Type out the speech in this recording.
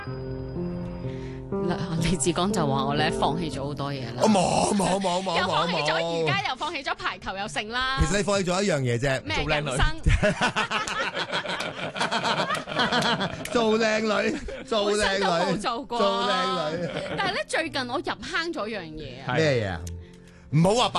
李志剛就話我咧放棄咗好多嘢啦。 我冇， 又放棄咗瑜伽，又放棄咗排球，又剩啦。 其實你放棄咗一樣嘢啫， 咩做靚女。做靚女，做靚女， 冇做過。 做靚女。 但係咧，最近我入坑咗樣嘢啊。 咩嘢啊？唔好話